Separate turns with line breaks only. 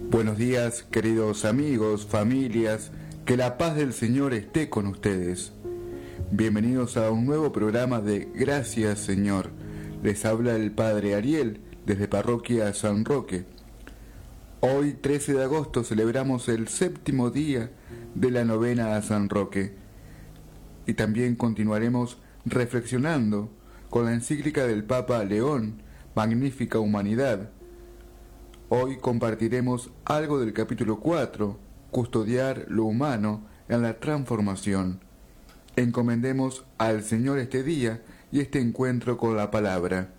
Buenos días, queridos amigos, familias, que la paz del Señor esté con ustedes. Bienvenidos a un nuevo programa de Gracias, Señor. Les habla el Padre Ariel desde Parroquia San Roque. Hoy, 13 de agosto, celebramos el 7º día de la novena a San Roque. Y también continuaremos reflexionando con la encíclica del Papa León, Magnífica Humanidad. Hoy compartiremos algo del capítulo 4, Custodiar lo humano en la transformación. Encomendemos al Señor este día y este encuentro con la palabra.